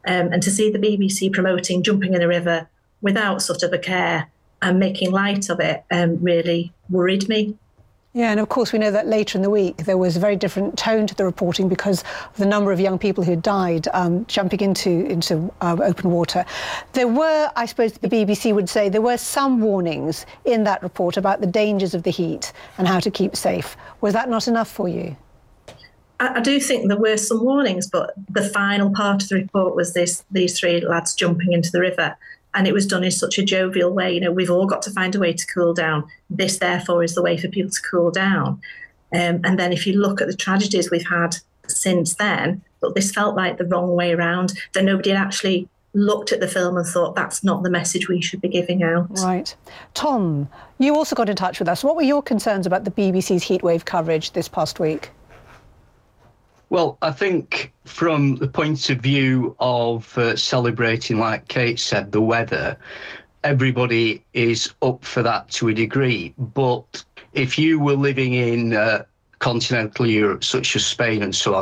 And to see the BBC promoting jumping in a river without sort of a care and making light of it really worried me. Yeah, and of course we know that later in the week there was a very different tone to the reporting because of the number of young people who died jumping into open water. There were, I suppose the BBC would say, there were some warnings in that report about the dangers of the heat and how to keep safe. Was that not enough for you? I do think there were some warnings, but the final part of the report was these three lads jumping into the river. And it was done in such a jovial way. You know, we've all got to find a way to cool down. This, therefore, is the way for people to cool down. And then if you look at the tragedies we've had since then, but this felt like the wrong way around, that nobody had actually looked at the film and thought that's not the message we should be giving out. Right. Tom, you also got in touch with us. What were your concerns about the BBC's heatwave coverage this past week? Well, I think from the point of view of celebrating, like Kate said, the weather, everybody is up for that to a degree. But if you were living in continental Europe, such as Spain and so on,